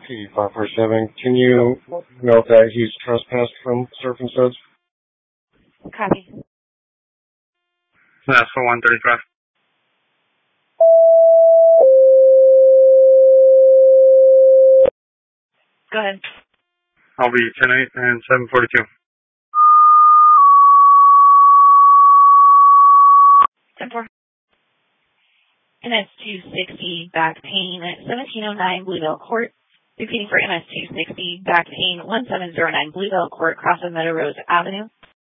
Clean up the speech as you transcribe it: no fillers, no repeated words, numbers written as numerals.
P547. Can you note that he's trespassed from Surf and Studs? Copy. That's for 135. Go ahead. I'll be 10-8 and 742. 10-4. MS-260 back pain at 1709 Bluebell Court. Repeating for MS-260 back pain 1709 Bluebell Court, cross of Meadow Rose Avenue.